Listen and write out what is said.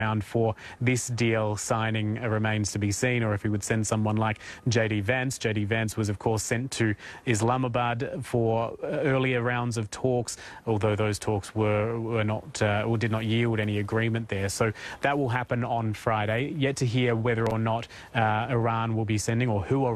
for this deal signing remains to be seen, or if he would send someone like JD Vance. JD Vance was, of course, sent to Islamabad for earlier rounds of talks, although those talks were not or did not yield any agreement there. So that will happen on Friday. Yet to hear whether or not Iran will be sending, or who